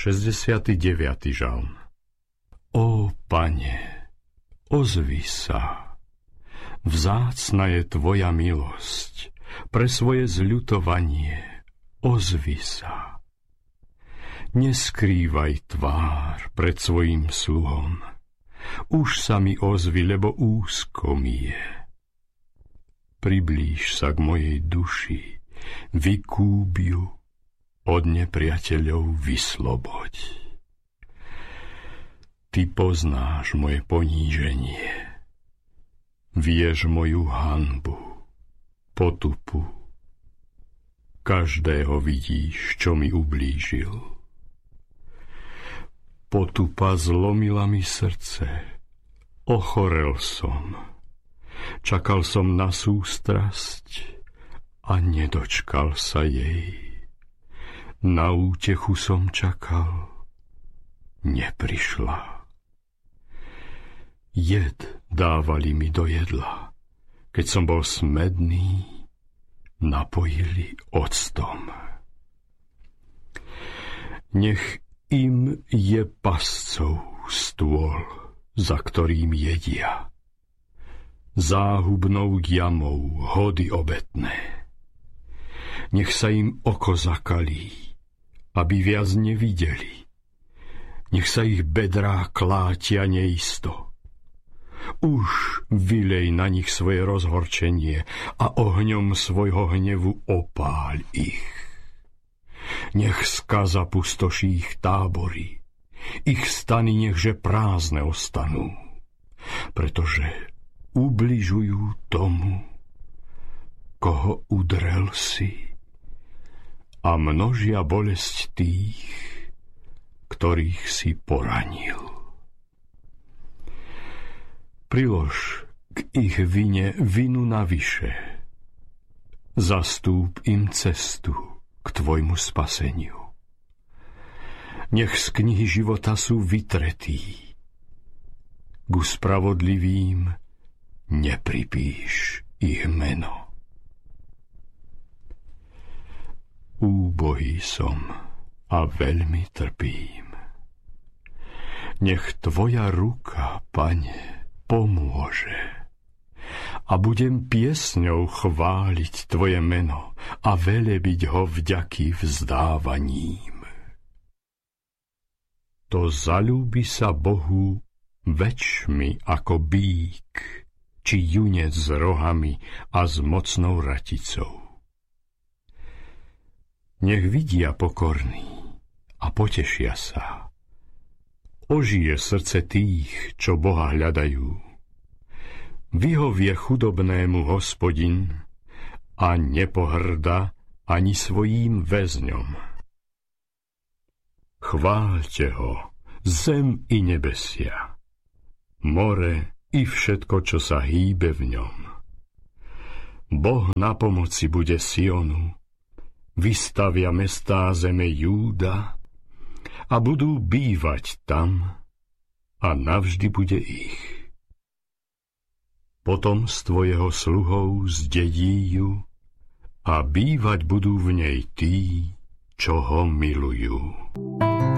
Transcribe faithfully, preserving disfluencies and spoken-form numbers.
šesťdesiaty deviaty žalm. Ó Pane, ozvi sa, vzácna je tvoja milosť, pre svoje zľutovanie ozvi sa. Neskrývaj tvár pred svojím sluhom, už sa mi ozvi, lebo úzko mi je. Priblíž sa k mojej duši, vykúp ju, od nepriateľov vysloboď. Ty poznáš moje poníženie, vieš moju hanbu, potupu. Každého vidíš, čo mi ublížil. Potupa zlomila mi srdce, ochorel som. Čakal som na sústrasť a nedočkal sa jej. Na útechu som čakal, neprišla. Jed dávali mi do jedla, keď som bol smedný, napojili octom. Nech im je pascov stôl, za ktorým jedia, záhubnou jamou hody obetné. Nech sa im oko zakalí, aby viac nevideli. Nech sa ich bedrá klátia neisto. Už vylej na nich svoje rozhorčenie a ohňom svojho hnevu opáľ ich. Nech skaza pustoší ich tábory, ich stany nechže prázdne ostanú, pretože ubližujú tomu, koho udrel si, a množia bolesť tých, ktorých si poranil. Prilož k ich vine vinu navyše, zastúp im cestu k tvojmu spaseniu. Nech z knihy života sú vytretí, ku spravodlivým nepripíš ich meno. Úbohý som a veľmi trpím. Nech tvoja ruka, Pane, pomôže a budem piesňou chváliť tvoje meno a velebiť ho vďaky vzdávaním. To zaľúbi sa Bohu väčšmi ako bík, či junec s rohami a s mocnou raticou. Nech vidia pokorní a potešia sa. Ožije srdce tých, čo Boha hľadajú. Vyhovie chudobnému Hospodin a nepohrda ani svojím väzňom. Chváľte ho, zem i nebesia, more i všetko, čo sa hýbe v ňom. Boh na pomoci bude Sionu, vystavia mestá zeme Júda a budú bývať tam a navždy bude ich. Potomstvo jeho sluhov zdedí ju a bývať budú v nej tí, čo ho milujú.